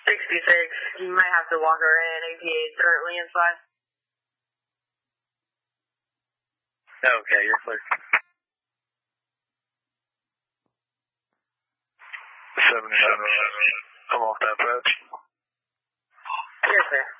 66. You might have to walk her in. APA is currently inside. Okay, you're clear. 77. I'm off that patch. Yes, sir.